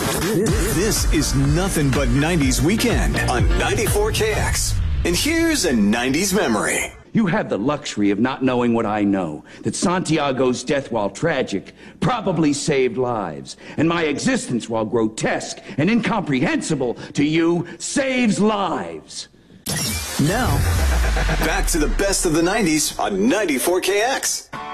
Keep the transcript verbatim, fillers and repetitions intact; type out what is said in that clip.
This is nothing but nineties weekend on ninety-four K X. And here's a nineties memory. You have the luxury of not knowing what I know, that Santiago's death, while tragic, probably saved lives. And my existence, while grotesque and incomprehensible to you, saves lives. Now, back to the best of the nineties on ninety-four K X.